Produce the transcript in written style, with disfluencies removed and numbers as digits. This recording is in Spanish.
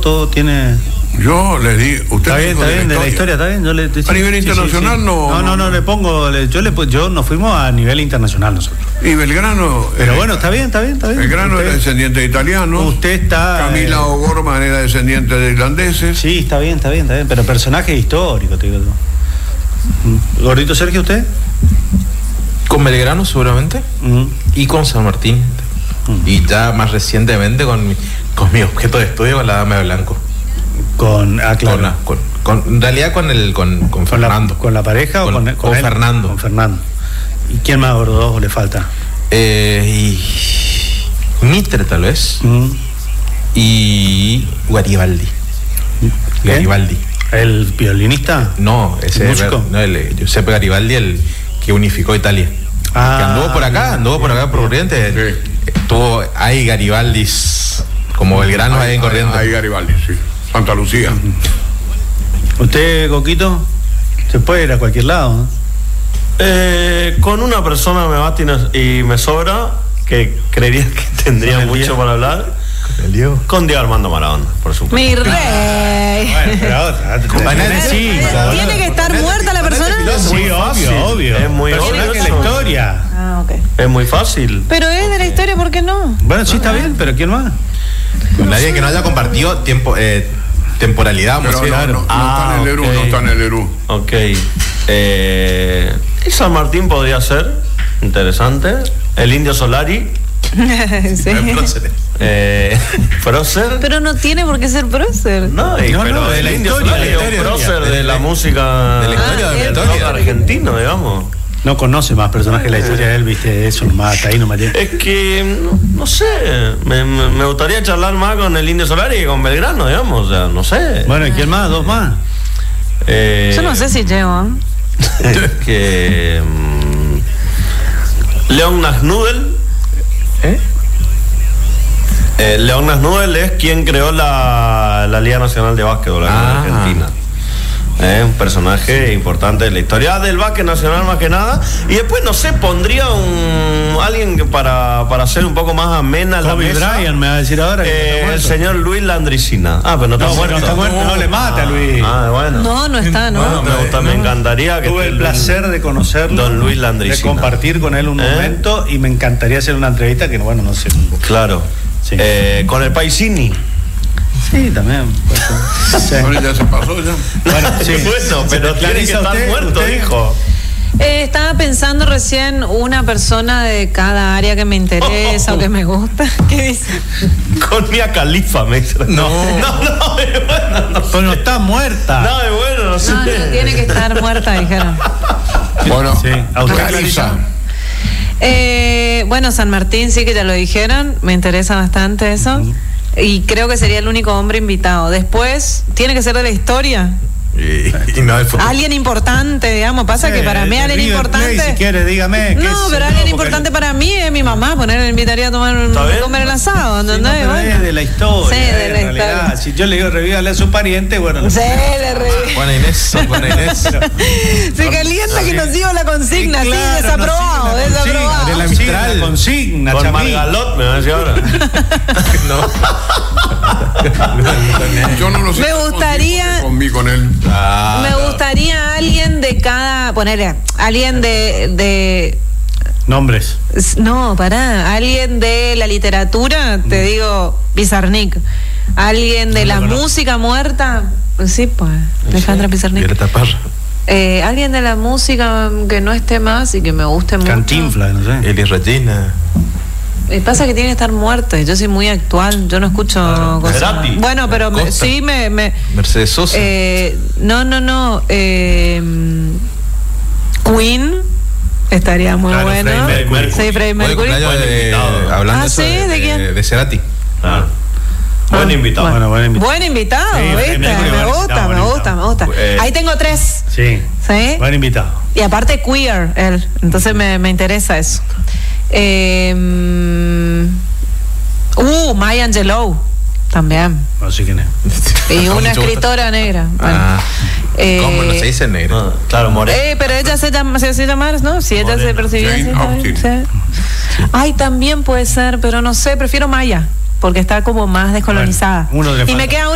todo tiene... Yo les di... Está bien, de la historia, está bien. Yo le, a nivel internacional sí. No, le pongo... Yo nos fuimos a nivel internacional nosotros. Y Belgrano... Pero bueno, está bien. Belgrano era descendiente de italianos. Usted está... Camila O'Gorman era descendiente de irlandeses. Sí, está bien. Pero personaje histórico, te digo yo. ¿Gordito Sergio, usted? Con Belgrano, seguramente. Y con San Martín. Y ya más recientemente con mi objeto de estudio, con la Dama de Blanco. Claro. En realidad con Fernando. ¿Con la pareja o con Fernando? Con Fernando. ¿Y quién más, gordo, le falta? Y Mitre, tal vez. Y Garibaldi. Garibaldi. ¿El violinista? No, ese músico. Giuseppe Garibaldi, el que unificó Italia. Que anduvo por acá por Corrientes. Sí. Estuvo ahí Garibaldis, como Belgrano ahí en Corrientes. Ahí Garibaldi, sí. Santa Lucía. ¿Usted, Coquito? Se puede ir a cualquier lado, ¿no? Con una persona me basta y me sobra, que creería que tendría mucho para hablar. ¿El Diego? Con Diego Armando Maradona, por supuesto. Mi rey. Bueno, pero otra. ¿Tiene que estar muerta la persona? Sí, obvio. Es muy personaje obvio de la historia. Ok. Es muy fácil. Pero es de la historia, ¿por qué no? Bueno, sí, está bien, pero ¿quién más? Con nadie que no haya compartido temporalidad. Pero no está en el Eru, no está en el Eru. Ok. Y San Martín podría ser interesante. El Indio Solari. Sí. Prócer. Pero no tiene por qué ser prócer. Pero de la Indio historia, Solari es un prócer de la música de la historia del rock argentino, digamos. No conoce más personajes de la historia de él, viste, eso nomás, hasta ahí nomás. Es que, no sé, me gustaría charlar más con el Indio Solari que con Belgrano, digamos, o sea, no sé. Bueno, ¿y quién más? ¿Dos más? Yo no sé si llego. León Nasnudel. León Nasnudel es quien creó la Liga Nacional de Básquetbol en Argentina. Un personaje importante de la historia del básquet nacional más que nada. Y después, no sé, pondría alguien que para hacer un poco más amena la mesa. Kobe Bryant me va a decir ahora que el señor Luis Landricina. Pero no está muerto. No está muerto, no le mata, Luis. Bueno. No está, ¿no? Bueno, me encantaría que tuve el placer de conocerlo, don Luis Landricina, de compartir con él un momento, y me encantaría hacer una entrevista que, bueno, no sé. Claro. Sí. Con el Paisini. Sí, también. Sí. Bueno, ya se pasó ya. Bueno, sí. Bueno, pero tiene que estar muerto, dijo. Estaba pensando recién una persona de cada área que me interesa o que me gusta. ¿Qué dice? Con Mia Khalifa, me dice. No, es bueno. No pero no está muerta. No, es bueno, no sé. No, tiene que estar muerta, dijeron. Bueno, sí. Caliza. Bueno, San Martín sí que ya lo dijeron. Me interesa bastante eso. Y creo que sería el único hombre invitado. Después, tiene que ser de la historia. Y no del futuro. Alguien importante, digamos. Pasa que para mí alguien importante. Play, si quiere, dígame. No, pero alguien importante para mí es mi mamá. Le invitaría a comer el asado. ¿Entendés? Sí, no, pero es de la historia. Sí, de la historia. Si yo le digo revívale a su pariente, bueno. Sí, le revivo. Buena Inés. Se calienta que nos sigo la consigna. Sí, claro, sí, desaprobado. Desaprobado. De la Mistral. Consigna, con Margalot, me va a decir ahora. Yo no lo sé. Me gustaría. Con él. Me gustaría alguien de cada. Ponerle. Alguien de. Nombres. No, alguien de la literatura, te digo, Pizarnik. Alguien de la música muerta. Pues sí, pues. Alejandra Pizarnik. Alguien de la música que no esté más y que me guste mucho. Cantinflas, no sé. Elis Regina. Pasa que tiene que estar muerta. Yo soy muy actual. Yo no escucho cosas. Bueno, pero sí me Mercedes Sosa. No. Queen estaría muy bueno. Sí, Freddie Mercury. Hablando ¿de quién? De Cerati. Buen invitado. Buen invitado, sí, ¿viste? Me gusta. Ahí tengo 3. Sí. Buen invitado. Y aparte queer, él. Entonces me interesa eso. Maya Angelou también. No sé quién es. Y una escritora negra. Bueno. ¿Cómo no se dice negra? Claro, More. Pero ella se hace llamar, ¿no? Si ella se percibía así, sí. Ay, también puede ser, pero no sé, prefiero Maya, porque está como más descolonizada. Bueno, y me queda